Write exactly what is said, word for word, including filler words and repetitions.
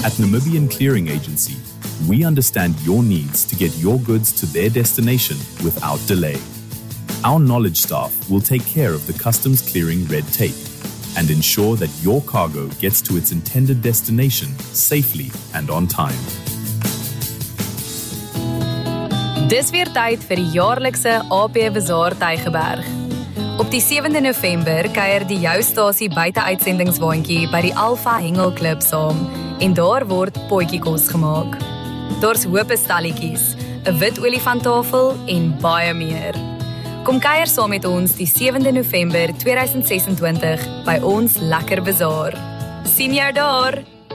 At Namibian Clearing Agency, we understand your needs to get your goods to their destination without delay. Our knowledge staff will take care of the customs clearing red tape and ensure that your cargo gets to its intended destination safely and on time. Dis weer tyd vir die jaarlikse A P Bazaar Tygerberg. Op die sewende November kuier die jou stasie buite uitsendingswaandjie by die Alpha Hengel Klub saam en daar word potjiekos gemaak. Daar's hoop stalletjies, 'n wit olifanttafel en baie meer. Kom kuier saam met ons die sewende November tweeduisend ses en twintig by ons lekker bazaar. Sien jou daar!